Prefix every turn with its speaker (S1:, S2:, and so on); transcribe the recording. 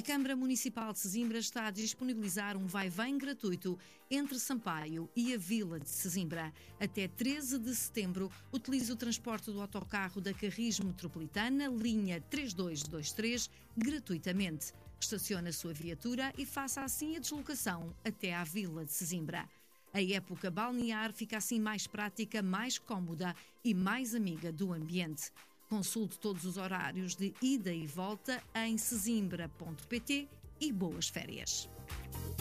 S1: A Câmara Municipal de Sesimbra está a disponibilizar um vai-vem gratuito entre Sampaio e a Vila de Sesimbra. Até 13 de setembro, utilize o transporte do autocarro da Carris Metropolitana, linha 3223, gratuitamente. Estacione a sua viatura e faça assim a deslocação até à Vila de Sesimbra. A época balnear fica assim mais prática, mais cómoda e mais amiga do ambiente. Consulte todos os horários de ida e volta em sesimbra.pt e boas férias!